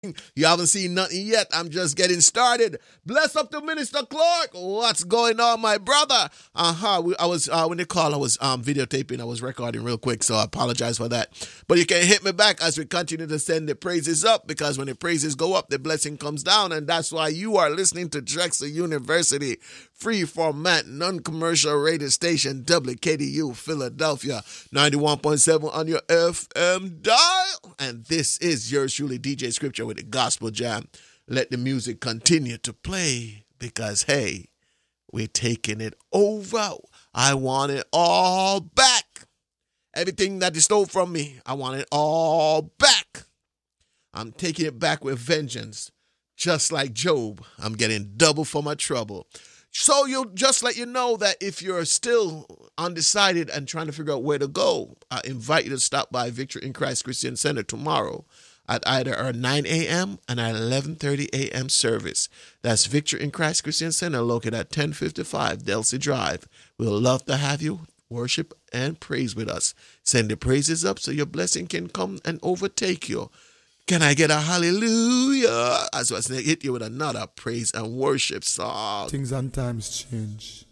You haven't seen nothing yet. I'm just getting started. Bless up to Minister Clark. What's going on, my brother? I was when they called, I was videotaping. I was recording real quick, so I apologize for that. But you can hit me back as we continue to send the praises up, because when the praises go up, the blessing comes down, and that's why you are listening to Drexel University, free format, non-commercial radio station, WKDU Philadelphia, 91.7 on your FM dial. And this is yours truly, DJ Scripture, with the Gospel Jam. Let the music continue to play, because, hey, we're taking it over. I want it all back. Everything that they stole from me, I want it all back. I'm taking it back with vengeance. Just like Job, I'm getting double for my trouble. So just let you know that if you're still undecided and trying to figure out where to go, I invite you to stop by Victory in Christ Christian Center tomorrow at either our 9 a.m. and our 11:30 a.m. service. That's Victory in Christ Christian Center, located at 1055 Delsey Drive. We'll love to have you worship and praise with us. Send the praises up so your blessing can come and overtake you. Can I get a hallelujah? As I hit you with another praise and worship song. Things and times change.